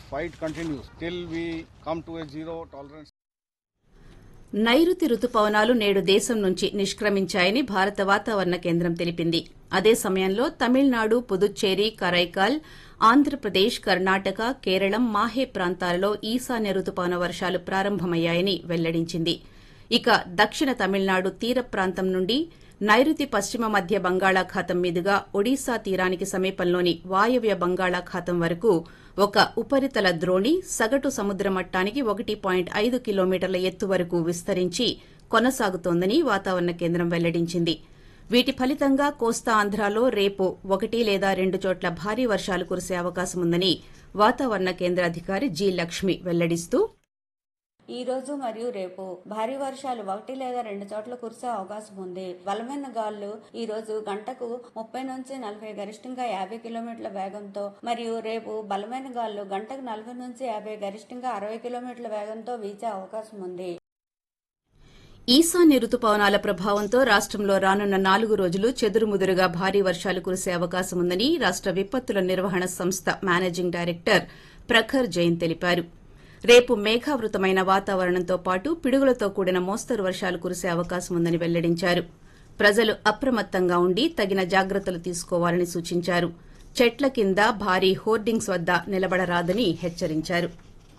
fight continues till we come to a zero tolerance. నైరుతి రుతుపవనాలు నేడు దేశం నుంచి నిష్క్రమించాయని భారత వాతావరణ కేంద్రం తెలిపింది. అదే సమయంలో తమిళనాడు, పుదుచ్చేరి, కరైకాల్, ఆంధ్రప్రదేశ్, కర్ణాటక, కేరళం, మాహే ప్రాంతాలలో ఈశాన్య రుతుపవన వర్షాలు ప్రారంభమయ్యాయని వెల్లడించింది. ఇక దక్షిణ తమిళనాడు తీర ప్రాంతం నుండి నైరుతి పశ్చిమ మధ్య బంగాళాఖాతం మీదుగా ఒడిశా తీరానికి సమీపంలోని వాయవ్య బంగాళాఖాతం వరకు ఒక ఉపరితల ద్రోణి సగటు సముద్ర మట్టానికి 1.5 కిలోమీటర్ల ఎత్తు వరకు విస్తరించి కొనసాగుతోందని వాతావరణ కేంద్రం వెల్లడించింది. వీటి ఫలితంగా కోస్తా ఆంధ్రాలో రేపు 1 లేదా 2 చోట్ల భారీ వర్షాలు కురిసే అవకాశముందని వాతావరణ కేంద్ర అధికారి జి. లక్ష్మి వెల్లడిస్తూ, ఈ రోజు మరియు రేపు భారీ వర్షాలు 1 లేదా 2 చోట్ల కురిసే అవకాశం ఉంది. బలమైన గాలులు ఈ రోజు గంటకు 30 నుంచి 40 గరిష్టంగా 50 కిలోమీటర్ల వేగంతో మరియు రేపు బలమైన గాలులు గంటకు 40 నుంచి 50 గరిష్టంగా 60 కిలోమీటర్ల వేగంతో వీచే అవకాశం ఉంది. ఈశాన్య రుతుపవనాల ప్రభావంతో రాష్టంలో రానున్న 4 రోజులు చెదురుముదురుగా భారీ వర్షాలు కురిసే అవకాశముందని రాష్ట విపత్తుల నిర్వహణ సంస్థ మేనేజింగ్ డైరెక్టర్ ప్రఖర్ జైన్ తెలిపారు. రేపు మేఘావృతమైన వాతావరణంతో పాటు పిడుగులతో కూడిన మోస్తరు వర్షాలు కురిసే అవకాశముందని వెల్లడించారు. ప్రజలు అప్రమత్తంగా ఉండి తగిన జాగ్రత్తలు తీసుకోవాలని సూచించారు. చెట్ల కింద, భారీ హోర్డింగ్స్ వద్ద నిలబడరాదని హెచ్చరించారు.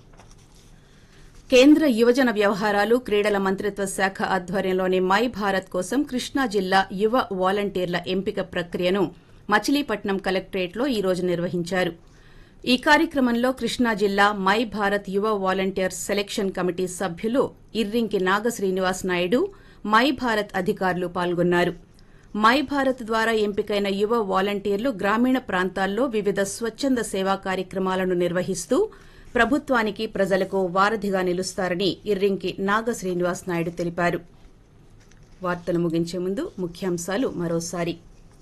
కేంద్ర యువజన వ్యవహారాలు, క్రీడల మంత్రిత్వ శాఖ ఆధ్వర్యంలోని మై భారత్ కోసం కృష్ణా జిల్లా యువ వాలంటీర్ల ఎంపిక ప్రక్రియను మచిలీపట్నం కలెక్టరేట్లో ఈ రోజు నిర్వహించారు. ఈ కార్యక్రమంలో కృష్ణా జిల్లా మై భారత్ యువ వాలంటీర్స్ సెలక్షన్ కమిటీ సభ్యులు ఇర్రింకి నాగ శ్రీనివాస్ నాయుడు, మై భారత్ అధికారులు పాల్గొన్నారు. మై భారత్ ద్వారా ఎంపికైన యువ వాలంటీర్లు గ్రామీణ ప్రాంతాల్లో వివిధ స్వచ్చంద సేవా కార్యక్రమాలను నిర్వహిస్తూ ప్రభుత్వానికి, ప్రజలకు వారధిగా నిలుస్తారని ఇర్రింకి నాగ శ్రీనివాస్ నాయుడు తెలిపారు. వార్తలు ముగించే ముందు ముఖ్యాంశాలు మరోసారి.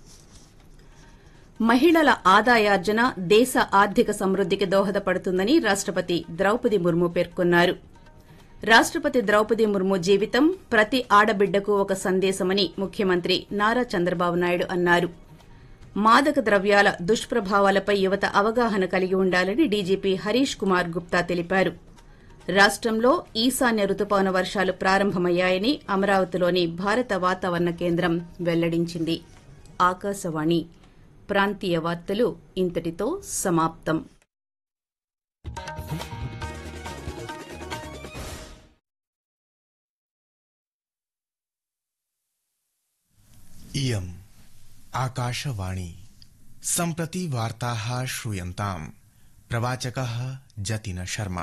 మహిళల ఆదాయార్జన దేశ ఆర్థిక సమృద్దికి దోహదపడుతుందని రాష్టపతి ద్రౌపది ముర్ము పేర్కొన్నారు. రాష్టపతి ద్రౌపది ముర్ము జీవితం ప్రతి ఆడబిడ్డకు ఒక సందేశమని ముఖ్యమంత్రి నారా చంద్రబాబు నాయుడు అన్నారు. మాదక ద్రవ్యాల దుష్ప్రభావాలపై యువత అవగాహన కలిగి ఉండాలని డీజీపీ హరీష్ కుమార్ గుప్తా తెలిపారు. రాష్టంలో ఈశాన్య రుతుపవన వర్షాలు ప్రారంభమయ్యాయని అమరావతిలోని భారత వాతావరణ కేంద్రం వెల్లడించింది. ఆకాశవాణి ప్రాంతీయ వార్తలు ఇంతటితో సమాప్తం. इयम् आकाशवाणी सम्प्रति वार्ताः श्रूयन्ताम्. प्रवाचकः जतिन शर्मा.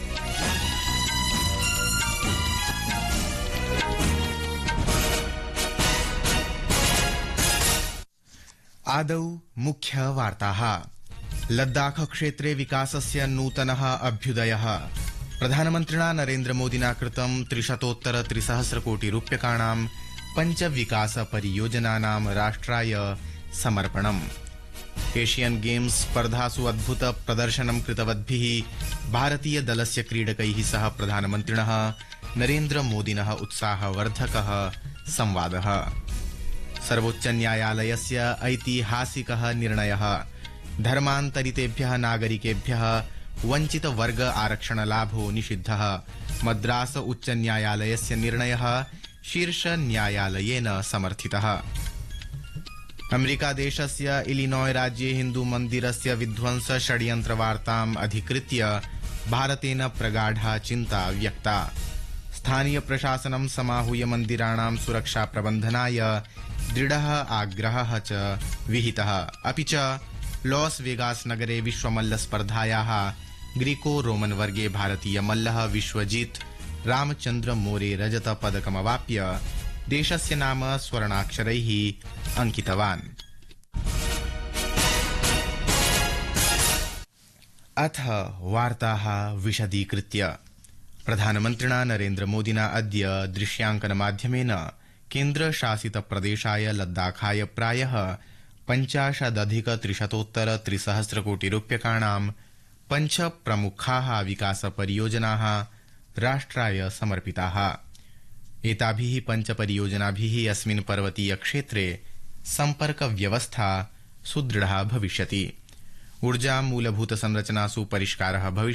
आदौ मुख्य वार्ताः. लद्दाख क्षेत्रे विकासस्य नूतनः अभ्युदयः. प्रधानमन्त्रिणा नरेन्द्रमोदिना कृतं 300-300 कोटिरूप्यकाणां 5 विकासपरियोजनानां राष्ट्राय समर्पणम्. एशियन गेम्स स्पर्धासु अद्भुत प्रदर्शनं कृतवद्भिः भारतीयदलस्य क्रीडकैः सह प्रधानमन्त्रिणः नरेन्द्रमोदिनः उत्साहवर्धकः संवादः. सर्वोच्चन्यायालयस्य ऐतिहासिकः निर्णयः. धर्मान्तरितेभ्यः नागरिकेभ्यः वञ्चितवर्ग आरक्षणलाभो निषिद्धः. मद्रास उच्चन्यायालयस्य निर्णयः शीर्षन्यायालयेन समर्थितः. अमेरिकादेशस्य इलिनॉय राज्ये हिन्दुमन्दिरस्य विध्वंस षड्यन्त्रवार्ताम् अधिकृत्य भारतेन प्रगाढा चिन्ता व्यक्ता. स्थानीय प्रशासनं समाहूय मन्दिराणां सुरक्षा प्रबन्धनाय दृढः आग्रहः च विहितः. अपि च लॉस वेगास नगरे विश्वमल्लस्पर्धायाः ग्रीको रोमन वर्गे भारतीय मल्लः विश्वजीत रामचन्द्र मोरे रजतपदकमवाप्य देशस्य नाम स्वर्णाक्षरैः अंकितवान्. अथ वार्ताः विशदीकृत्य. प्रधानमन्त्रिणा नरेन्द्रमोदिना अद्य दृश्यांकनमाध्यमेन केन्द्रशासितप्रदेशाय लद्दाखाय प्रायः 50,300 कोटिरूप्यकाणां 5 प्रमुखाः विकासपरियोजनाः राष्ट्राय समर्पिताः. एताभिः 5 परियोजनाभिः अस्मिन् पर्वतीयक्षेत्रे सम्पर्कव्यवस्था सुदृढा भविष्यति. ऊर्जा मूलभूतसंरचनासु परिष्कारः भविष्यति.